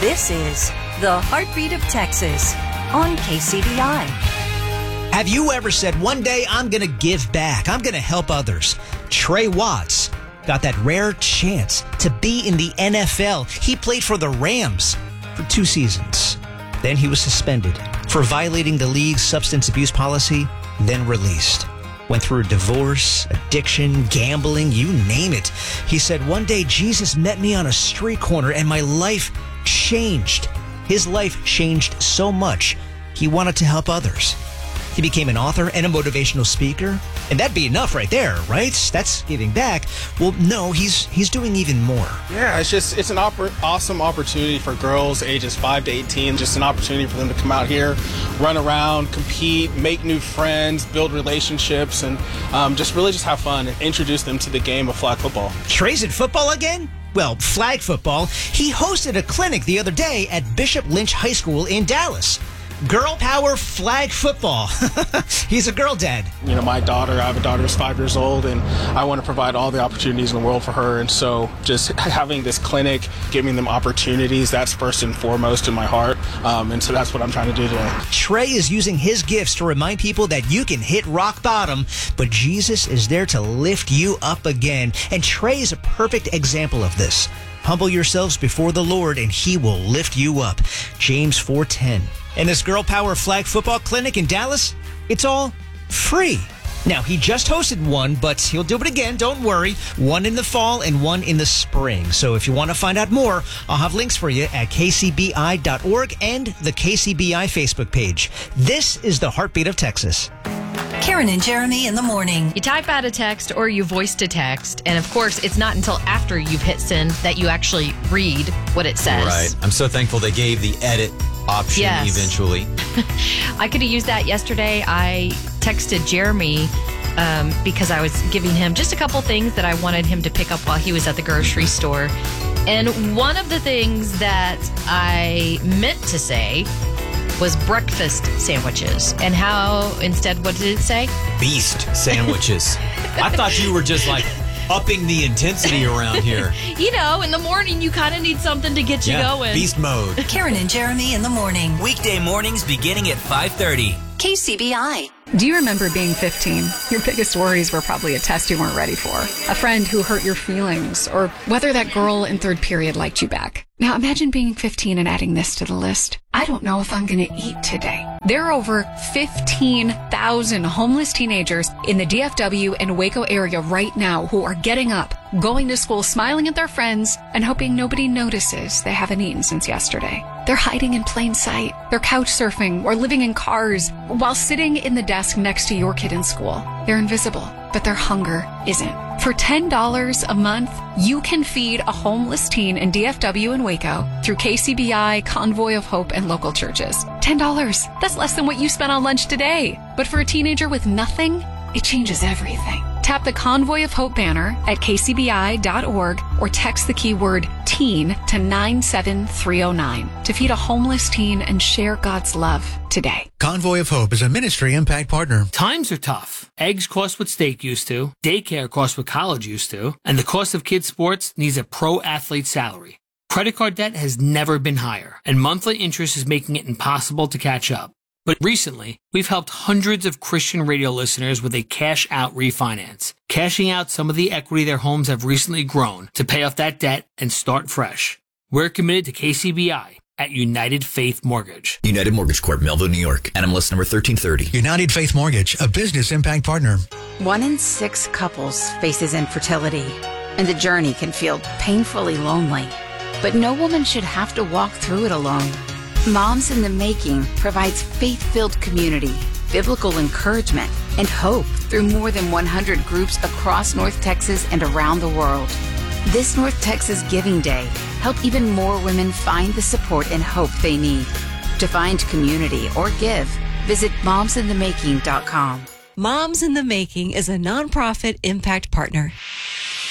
This is the Heartbeat of Texas on KCBI. Have you ever said, one day I'm going to give back, I'm going to help others? Trey Watts got that rare chance to be in the NFL. He played for the Rams for 2 seasons. Then he was suspended for violating the league's substance abuse policy, then released. Went through a divorce, addiction, gambling, you name it. He said, one day Jesus met me on a street corner and my life changed. His life changed so much, he wanted to help others. He became an author and a motivational speaker. And that'd be enough right there, right? That's giving back. Well, no, he's doing even more. Yeah, it's an awesome opportunity for girls ages 5 to 18. Just an opportunity for them to come out here, run around, compete, make new friends, build relationships, and just have fun and introduce them to the game of flag football. Trey's in football again? Well, flag football. He hosted a clinic the other day at Bishop Lynch High School in Dallas. Girl power flag football. He's a girl dad. You know, I have a daughter who's 5 years old, and I want to provide all the opportunities in the world for her. And so just having this clinic, giving them opportunities, that's first and foremost in my heart. And so that's what I'm trying to do today. Trey is using his gifts to remind people that you can hit rock bottom, but Jesus is there to lift you up again. And Trey is a perfect example of this. Humble yourselves before the Lord, and he will lift you up. James 4:10. And this Girl Power Flag Football Clinic in Dallas, it's all free. Now, he just hosted one, but he'll do it again, don't worry. One in the fall and one in the spring. So if you want to find out more, I'll have links for you at kcbi.org and the KCBI Facebook page. This is the Heartbeat of Texas. Karen and Jeremy in the morning. You type out a text or you voice to text, and of course, it's not until after you've hit send that you actually read what it says. Right. I'm so thankful they gave the edit option eventually. I could have used that yesterday. I texted Jeremy because I was giving him just a couple things that I wanted him to pick up while he was at the grocery store. And one of the things that I meant to say was breakfast sandwiches. And how, instead, what did it say? Beast sandwiches. I thought you were just like upping the intensity around here. You know, in the morning, you kind of need something to get you going. Beast mode. Karen and Jeremy in the morning. Weekday mornings beginning at 5:30. KCBI. Do you remember being 15? Your biggest worries were probably a test you weren't ready for, a friend who hurt your feelings, or whether that girl in third period liked you back. Now imagine being 15 and adding this to the list. I don't know if I'm going to eat today. There are over 15,000 homeless teenagers in the DFW and Waco area right now who are getting up, going to school, smiling at their friends, and hoping nobody notices they haven't eaten since yesterday. They're hiding in plain sight. They're couch surfing or living in cars while sitting in the desk next to your kid in school. They're invisible, but their hunger isn't. For $10 a month, you can feed a homeless teen in DFW and Waco through KCBI, Convoy of Hope, and local churches. $10. That's less than what you spent on lunch today. But for a teenager with nothing, it changes everything. Tap the Convoy of Hope banner at kcbi.org or text the keyword teen to 97309 to feed a homeless teen and share God's love today. Convoy of Hope is a ministry impact partner. Times are tough. Eggs cost what steak used to, daycare costs what college used to, and the cost of kids' sports needs a pro athlete salary. Credit card debt has never been higher, and monthly interest is making it impossible to catch up. But recently, we've helped hundreds of Christian radio listeners with a cash-out refinance, cashing out some of the equity their homes have recently grown to pay off that debt and start fresh. We're committed to KCBI at United Faith Mortgage. United Mortgage Corp, Melville, New York. NMLS number 1330. United Faith Mortgage, a business impact partner. 1 in 6 couples faces infertility, and the journey can feel painfully lonely. But no woman should have to walk through it alone. Moms in the Making provides faith-filled community, biblical encouragement, and hope through more than 100 groups across North Texas and around the world. This North Texas Giving Day, help even more women find the support and hope they need. To find community or give, visit momsinthemaking.com. Moms in the Making is a nonprofit impact partner.